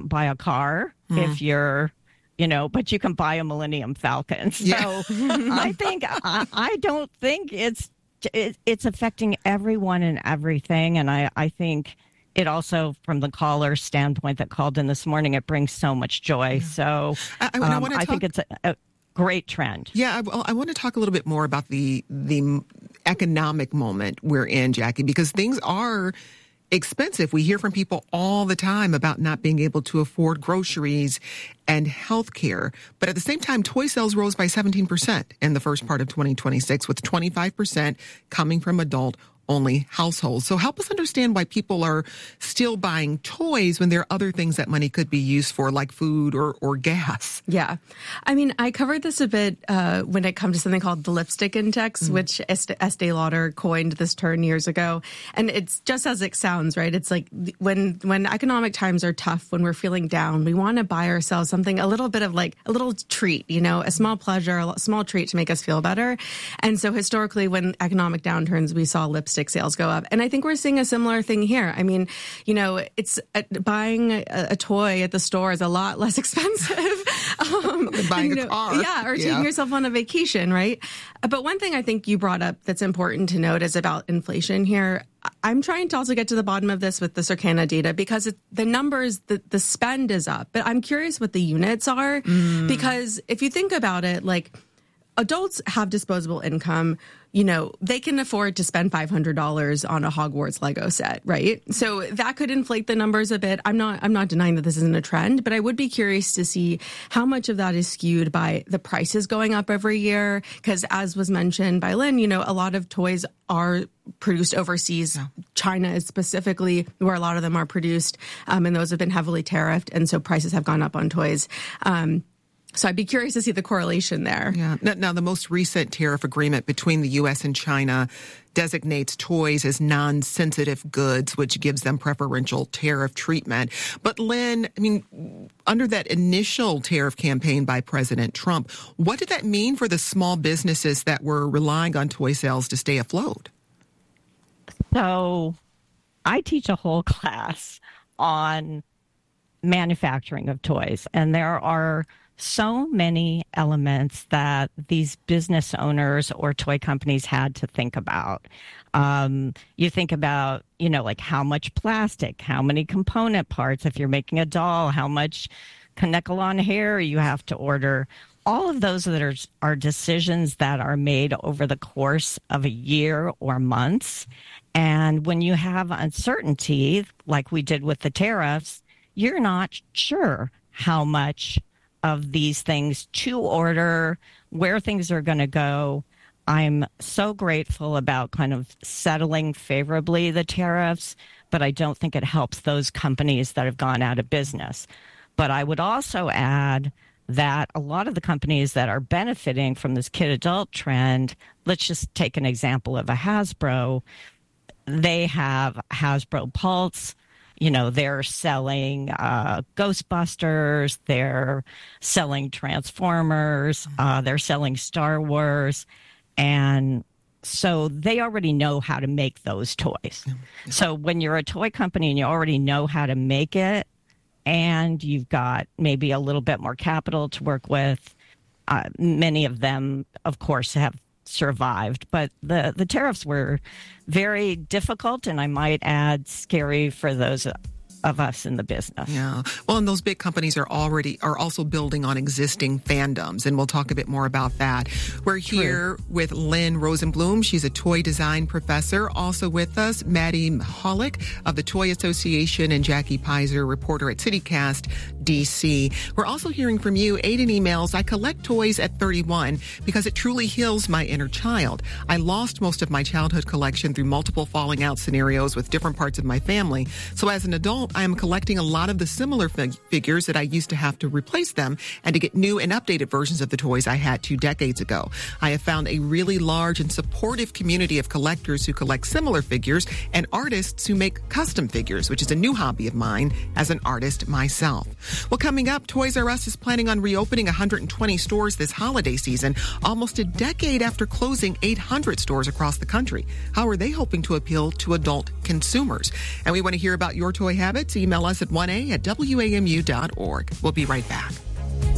buy a car if you're, but you can buy a Millennium Falcon. So I don't think it's affecting everyone and everything. And I think it also, from the caller's standpoint that called in this morning, it brings so much joy. Yeah. So I think it's a great trend. Yeah, I want to talk a little bit more about the economic moment we're in, Jackie, because things are expensive. We hear from people all the time about not being able to afford groceries and health care. But at the same time, toy sales rose by 17% in the first part of 2026, with 25% coming from adult-only households. So help us understand why people are still buying toys when there are other things that money could be used for, like food or gas. Yeah. I mean, I covered this a bit when it comes to something called the lipstick index, which Estee Lauder coined this term years ago. And it's just as it sounds, right? It's like when economic times are tough, when we're feeling down, we want to buy ourselves something, a little bit of like a little treat, a small pleasure, a small treat to make us feel better. And so historically, when economic downturns, we saw lipstick sales go up. And I think we're seeing a similar thing here. I mean, it's buying a toy at the store is a lot less expensive than buying a car. Yeah, or taking yourself on a vacation, right? But one thing I think you brought up that's important to note is about inflation here. I'm trying to also get to the bottom of this with the Circana data, because the numbers, the spend is up. But I'm curious what the units are, because if you think about it, like, adults have disposable income. They can afford to spend $500 on a Hogwarts Lego set, right? So that could inflate the numbers a bit. I'm not denying that this isn't a trend, but I would be curious to see how much of that is skewed by the prices going up every year. Because as was mentioned by Lynn, a lot of toys are produced overseas. Yeah. China is specifically where a lot of them are produced, and those have been heavily tariffed, and so prices have gone up on toys. So I'd be curious to see the correlation there. Yeah. Now, the most recent tariff agreement between the U.S. and China designates toys as non-sensitive goods, which gives them preferential tariff treatment. But Lynn, I mean, under that initial tariff campaign by President Trump, what did that mean for the small businesses that were relying on toy sales to stay afloat? So I teach a whole class on manufacturing of toys, and there are so many elements that these business owners or toy companies had to think about. You think about, like how much plastic, how many component parts, if you're making a doll, how much Kanekalon hair you have to order. All of those are decisions that are made over the course of a year or months. And when you have uncertainty, like we did with the tariffs, you're not sure how much of these things to order, where things are going to go. I'm so grateful about kind of settling favorably the tariffs, but I don't think it helps those companies that have gone out of business. But I would also add that a lot of the companies that are benefiting from this kid-adult trend, let's just take an example of a Hasbro. They have Hasbro Pulse. They're selling Ghostbusters, they're selling Transformers, they're selling Star Wars. And so they already know how to make those toys. Yeah. So when you're a toy company and you already know how to make it, and you've got maybe a little bit more capital to work with, many of them, of course, have survived. But the tariffs were very difficult, and I might add scary for those of us in the business. Yeah. Well, and those big companies are also building on existing fandoms, and we'll talk a bit more about that. We're here with Lynn Rosenblum. She's a toy design professor. Also with us, Maddie Hollick of the Toy Association, and Jackie Pizer, reporter at CityCast DC. We're also hearing from you. Aiden emails, I collect toys at 31 because it truly heals my inner child. I lost most of my childhood collection through multiple falling out scenarios with different parts of my family. So as an adult, I am collecting a lot of the similar figures that I used to have to replace them and to get new and updated versions of the toys I had 2 decades ago. I have found a really large and supportive community of collectors who collect similar figures and artists who make custom figures, which is a new hobby of mine as an artist myself. Well, coming up, Toys R Us is planning on reopening 120 stores this holiday season, almost a decade after closing 800 stores across the country. How are they hoping to appeal to adult consumers? And we want to hear about your toy habits. habits, email us at 1a@wamu.org. We'll be right back.